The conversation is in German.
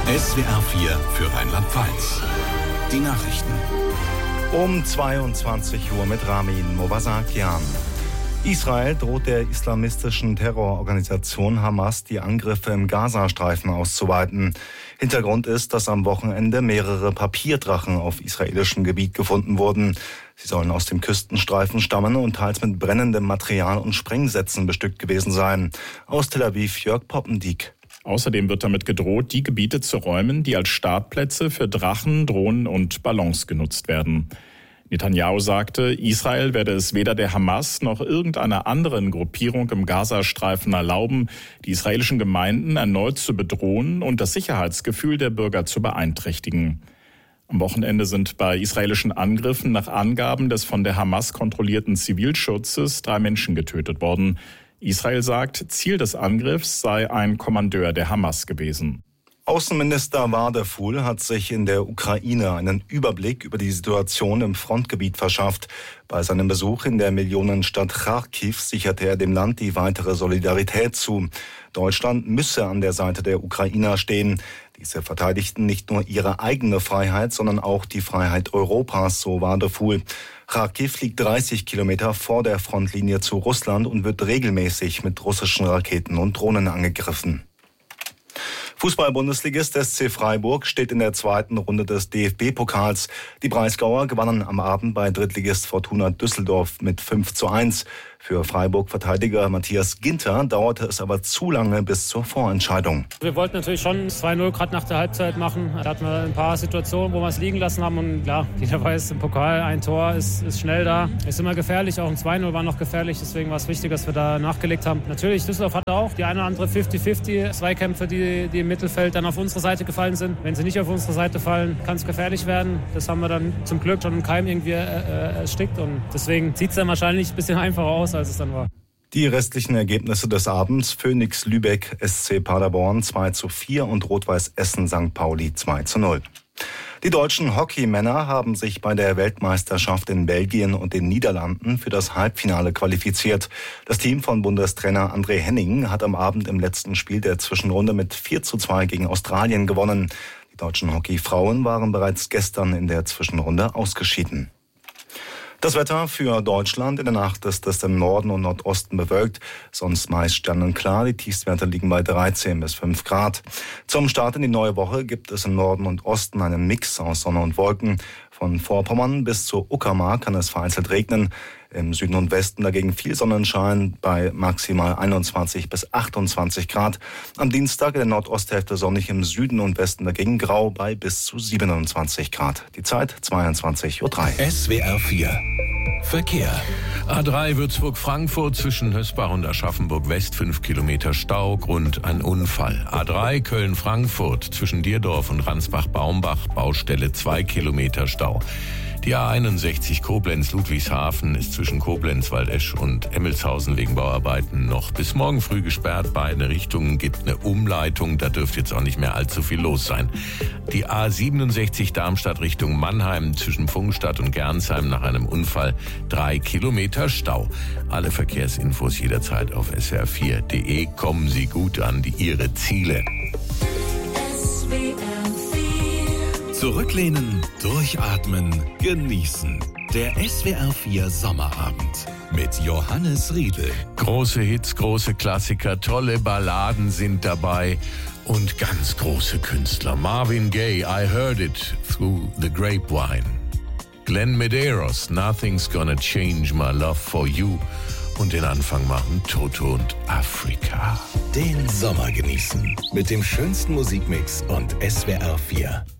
SWR 4 für Rheinland-Pfalz. Die Nachrichten. Um 22 Uhr mit Ramin Movasakian. Israel droht der islamistischen Terrororganisation Hamas, die Angriffe im Gazastreifen auszuweiten. Hintergrund ist, dass am Wochenende mehrere Papierdrachen auf israelischem Gebiet gefunden wurden. Sie sollen aus dem Küstenstreifen stammen und teils mit brennendem Material und Sprengsätzen bestückt gewesen sein. Aus Tel Aviv Jörg Poppendiek. Außerdem wird damit gedroht, die Gebiete zu räumen, die als Startplätze für Drachen, Drohnen und Ballons genutzt werden. Netanyahu sagte, Israel werde es weder der Hamas noch irgendeiner anderen Gruppierung im Gazastreifen erlauben, die israelischen Gemeinden erneut zu bedrohen und das Sicherheitsgefühl der Bürger zu beeinträchtigen. Am Wochenende sind bei israelischen Angriffen nach Angaben des von der Hamas kontrollierten Zivilschutzes 3 Menschen getötet worden. Israel sagt, Ziel des Angriffs sei ein Kommandeur der Hamas gewesen. Außenminister Wadefuhl hat sich in der Ukraine einen Überblick über die Situation im Frontgebiet verschafft. Bei seinem Besuch in der Millionenstadt Charkiw sicherte er dem Land die weitere Solidarität zu. Deutschland müsse an der Seite der Ukrainer stehen. Diese verteidigten nicht nur ihre eigene Freiheit, sondern auch die Freiheit Europas, so Wadefuhl. Charkiw liegt 30 Kilometer vor der Frontlinie zu Russland und wird regelmäßig mit russischen Raketen und Drohnen angegriffen. Fußball-Bundesligist SC Freiburg steht in der zweiten Runde des DFB-Pokals. Die Breisgauer gewannen am Abend bei Drittligist Fortuna Düsseldorf mit 5:1. Für Freiburg-Verteidiger Matthias Ginter dauerte es aber zu lange bis zur Vorentscheidung. Wir wollten natürlich schon 2:0 gerade nach der Halbzeit machen. Da hatten wir ein paar Situationen, wo wir es liegen lassen haben. Und klar, jeder weiß, im Pokal ein Tor ist schnell da. Ist immer gefährlich, auch ein 2:0 war noch gefährlich. Deswegen war es wichtig, dass wir da nachgelegt haben. Natürlich, Düsseldorf hatte auch die eine oder andere 50-50 Zweikämpfe, die im Mittelfeld dann auf unsere Seite gefallen sind. Wenn sie nicht auf unsere Seite fallen, kann es gefährlich werden. Das haben wir dann zum Glück schon im Keim irgendwie erstickt. Und deswegen sieht es dann wahrscheinlich ein bisschen einfacher aus, als es dann war. Die restlichen Ergebnisse des Abends: Phoenix Lübeck, SC Paderborn 2:4 und Rot-Weiß Essen St. Pauli 2:0. Die deutschen Hockeymänner haben sich bei der Weltmeisterschaft in Belgien und den Niederlanden für das Halbfinale qualifiziert. Das Team von Bundestrainer André Henning hat am Abend im letzten Spiel der Zwischenrunde mit 4:2 gegen Australien gewonnen. Die deutschen Hockeyfrauen waren bereits gestern in der Zwischenrunde ausgeschieden. Das Wetter für Deutschland: In der Nacht ist es im Norden und Nordosten bewölkt, sonst meist sternenklar. Die Tiefstwerte liegen bei 13 bis 5 Grad. Zum Start in die neue Woche gibt es im Norden und Osten einen Mix aus Sonne und Wolken. Von Vorpommern bis zur Uckermark kann es vereinzelt regnen. Im Süden und Westen dagegen viel Sonnenschein bei maximal 21 bis 28 Grad. Am Dienstag in der Nordosthälfte sonnig, im Süden und Westen dagegen grau bei bis zu 27 Grad. Die Zeit 22:03 Uhr. SWR 4 Verkehr. A3 Würzburg-Frankfurt zwischen Hösbach und Aschaffenburg West 5 Kilometer Stau, Grund ein Unfall. A3 Köln-Frankfurt zwischen Dierdorf und Ransbach-Baumbach, Baustelle 2 Kilometer Stau. Die A61 Koblenz-Ludwigshafen ist zwischen Koblenz, Waldesch und Emmelshausen wegen Bauarbeiten noch bis morgen früh gesperrt. Beide Richtungen gibt eine Umleitung, da dürfte jetzt auch nicht mehr allzu viel los sein. Die A67 Darmstadt Richtung Mannheim zwischen Pfungstadt und Gernsheim nach einem Unfall 3 Kilometer Stau. Alle Verkehrsinfos jederzeit auf swr4.de. Kommen Sie gut an Ihre Ziele. Zurücklehnen, durchatmen, genießen. Der SWR 4 Sommerabend mit Johannes Riedl. Große Hits, große Klassiker, tolle Balladen sind dabei und ganz große Künstler. Marvin Gaye, I Heard It Through the Grapevine. Glenn Medeiros, Nothing's Gonna Change My Love for You. Und den Anfang machen Toto und Afrika. Den Sommer genießen mit dem schönsten Musikmix und SWR 4.